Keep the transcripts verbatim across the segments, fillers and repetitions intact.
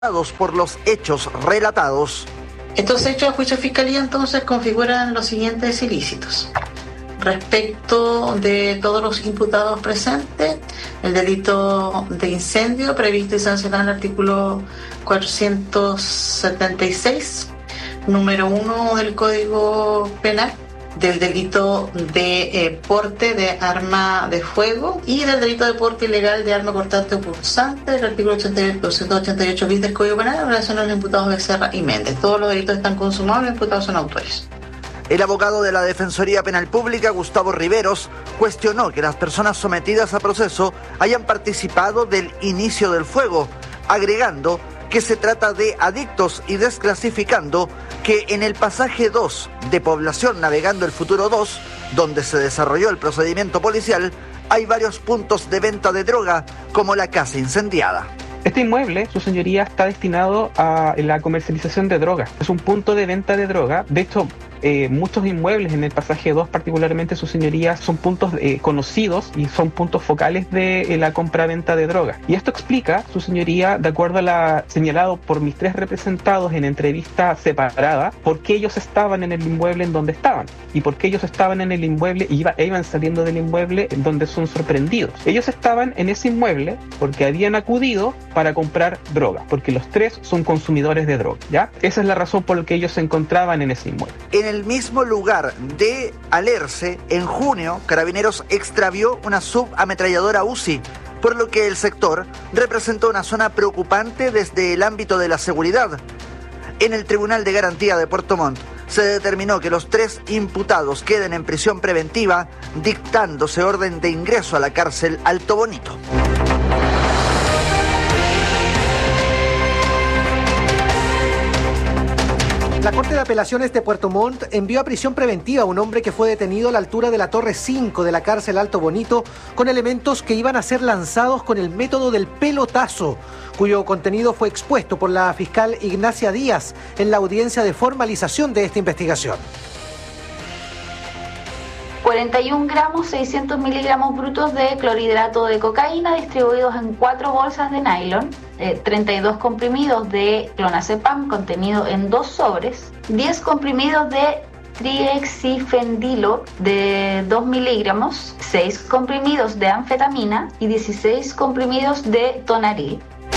por los hechos relatados. Estos hechos a juicio de fiscalía entonces configuran los siguientes ilícitos. Respecto de todos los imputados presentes, el delito de incendio previsto y sancionado en el artículo cuatrocientos setenta y seis, número uno del Código Penal, del delito de eh, porte de arma de fuego y del delito de porte ilegal de arma cortante o punzante del artículo doscientos ochenta y ocho bis del Código Penal en relación a los imputados Becerra y Méndez. Todos los delitos están consumados, los imputados son autores. El abogado de la Defensoría Penal Pública, Gustavo Riveros, cuestionó que las personas sometidas a proceso hayan participado del inicio del fuego, agregando que se trata de adictos y desclasificando que en el pasaje dos de Población Navegando el Futuro dos, donde se desarrolló el procedimiento policial, hay varios puntos de venta de droga, como la casa incendiada. Este inmueble, su señoría, está destinado a la comercialización de drogas. Es un punto de venta de droga. De hecho, eh, muchos inmuebles en el pasaje dos, particularmente su señoría, son puntos eh, conocidos y son puntos focales de eh, la compra-venta de drogas. Y esto explica, su señoría, de acuerdo a la señalado por mis tres representados en entrevista separada, por qué ellos estaban en el inmueble en donde estaban y por qué ellos estaban en el inmueble y iba, e iban saliendo del inmueble en donde son sorprendidos. Ellos estaban en ese inmueble porque habían acudido para comprar droga, porque los tres son consumidores de droga, ¿ya? Esa es la razón por la que ellos se encontraban en ese inmueble. En el mismo lugar de Alerce, en junio, Carabineros extravió una subametralladora U Z I, por lo que el sector representó una zona preocupante desde el ámbito de la seguridad. En el Tribunal de Garantía de Puerto Montt se determinó que los tres imputados queden en prisión preventiva, dictándose orden de ingreso a la cárcel Alto Bonito. La Corte de Apelaciones de Puerto Montt envió a prisión preventiva a un hombre que fue detenido a la altura de la Torre cinco de la cárcel Alto Bonito con elementos que iban a ser lanzados con el método del pelotazo, cuyo contenido fue expuesto por la fiscal Ignacia Díaz en la audiencia de formalización de esta investigación. cuarenta y un gramos, seiscientos miligramos brutos de clorhidrato de cocaína distribuidos en cuatro bolsas de nylon, eh, treinta y dos comprimidos de clonazepam contenido en dos sobres, diez comprimidos de triexifendilo de dos miligramos, seis comprimidos de anfetamina y dieciséis comprimidos de tonaril.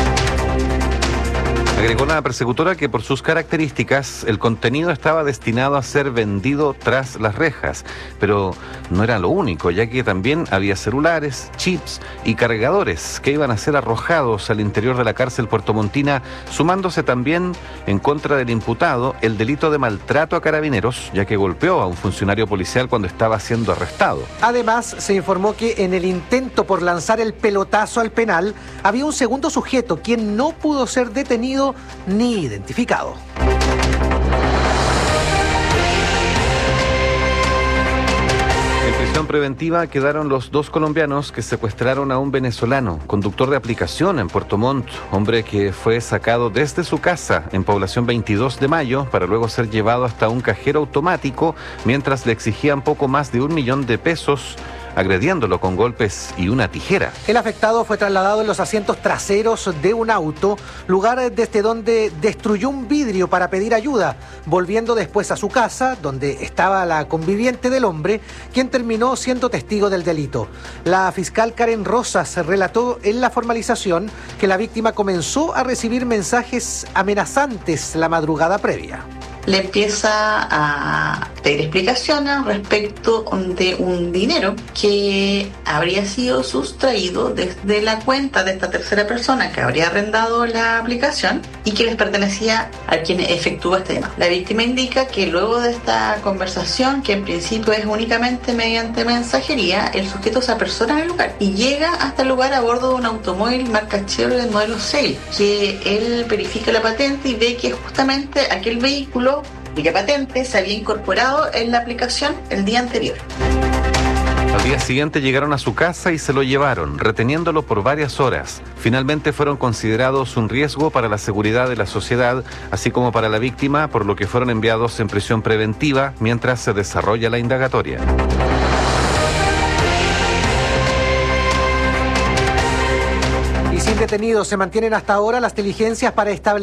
Agregó la persecutora que por sus características el contenido estaba destinado a ser vendido tras las rejas, pero no era lo único, ya que también había celulares, chips y cargadores que iban a ser arrojados al interior de la cárcel puertomontina, sumándose también en contra del imputado el delito de maltrato a carabineros, ya que golpeó a un funcionario policial cuando estaba siendo arrestado. Además, se informó que en el intento por lanzar el pelotazo al penal había un segundo sujeto quien no pudo ser detenido ni identificado. En prisión preventiva quedaron los dos colombianos que secuestraron a un venezolano, conductor de aplicación en Puerto Montt, hombre que fue sacado desde su casa en Población veintidós de Mayo para luego ser llevado hasta un cajero automático mientras le exigían poco más de un millón de pesos, agrediéndolo con golpes y una tijera. El afectado fue trasladado en los asientos traseros de un auto, lugar desde donde destruyó un vidrio para pedir ayuda, volviendo después a su casa, donde estaba la conviviente del hombre, quien terminó siendo testigo del delito. La fiscal Karen Rosas relató en la formalización que la víctima comenzó a recibir mensajes amenazantes la madrugada previa. Le empieza a pedir explicaciones respecto de un dinero que habría sido sustraído desde la cuenta de esta tercera persona que habría arrendado la aplicación y que les pertenecía a quien efectúa este tema. La víctima indica que luego de esta conversación, que en principio es únicamente mediante mensajería, el sujeto se apersona en el lugar y llega hasta el lugar a bordo de un automóvil marca Chevrolet modelo Sail, que él verifica la patente y ve que justamente aquel vehículo cuya patente se había incorporado en la aplicación el día anterior. Al día siguiente llegaron a su casa y se lo llevaron, reteniéndolo por varias horas. Finalmente fueron considerados un riesgo para la seguridad de la sociedad, así como para la víctima, por lo que fueron enviados en prisión preventiva mientras se desarrolla la indagatoria. Sin detenidos se mantienen hasta ahora las diligencias para establecer